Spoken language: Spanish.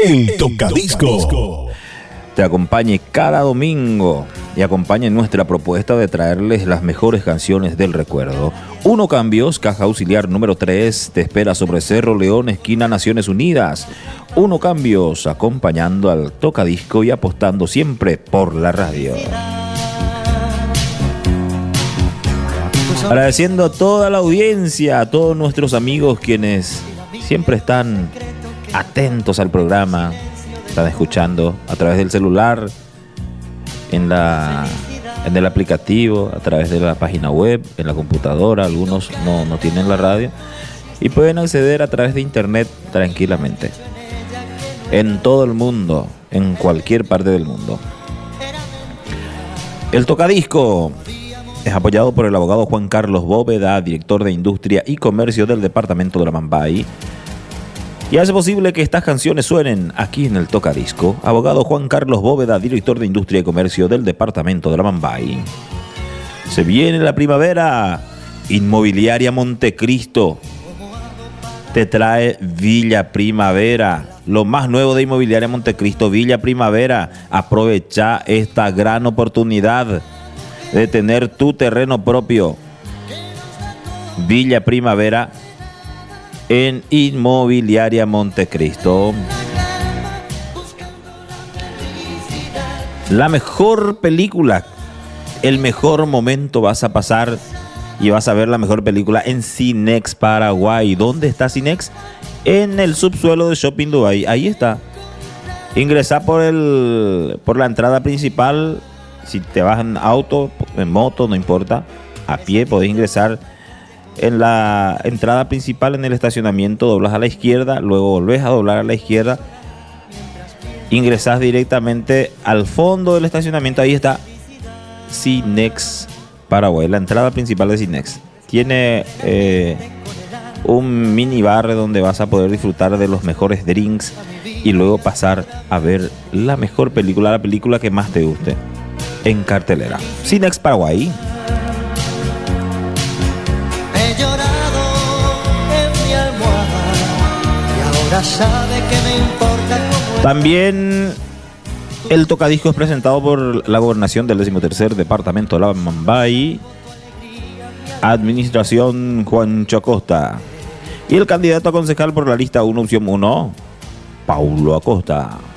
El Tocadisco te acompañe cada domingo y acompañe nuestra propuesta de traerles las mejores canciones del recuerdo. Uno Cambios, caja auxiliar número 3, te espera sobre Cerro León, esquina Naciones Unidas. Uno Cambios, acompañando al Tocadisco y apostando siempre por la radio. Agradeciendo a toda la audiencia, a todos nuestros amigos quienes siempre están atentos al programa, están escuchando a través del celular, en el aplicativo, a través de la página web, en la computadora. Algunos no tienen la radio y pueden acceder a través de internet tranquilamente. En todo el mundo, en cualquier parte del mundo. El Tocadisco es apoyado por el abogado Juan Carlos Bóveda, director de Industria y Comercio del departamento de Lamambay, y hace posible que estas canciones suenen aquí en el Tocadisco. Abogado Juan Carlos Bóveda, director de Industria y Comercio del departamento de Lamambay. Se viene la primavera. Inmobiliaria Montecristo te trae Villa Primavera, lo más nuevo de Inmobiliaria Montecristo, Villa Primavera. Aprovecha esta gran oportunidad de tener tu terreno propio. Villa Primavera en Inmobiliaria Montecristo. La mejor película, el mejor momento vas a pasar y vas a ver la mejor película en Cinex Paraguay. ¿Dónde está Cinex? En el subsuelo de Shopping Dubai. Ahí está. Ingresa por la entrada principal. Si te vas en auto, en moto, no importa, a pie podés ingresar en la entrada principal, en el estacionamiento, doblas a la izquierda, luego volvés a doblar a la izquierda, ingresás directamente al fondo del estacionamiento. Ahí está Cinex Paraguay, la entrada principal de Cinex. Tiene un minibar donde vas a poder disfrutar de los mejores drinks y luego pasar a ver la mejor película, la película que más te guste en cartelera. Cinex Paraguay. He llorado en mi almohada y ahora sabe que me importa cómo. También el Tocadisco es presentado por la gobernación del 13º departamento de Lamambay, Administración Juancho Acosta, y el candidato a concejal por la lista 1, opción 1, Paulo Acosta.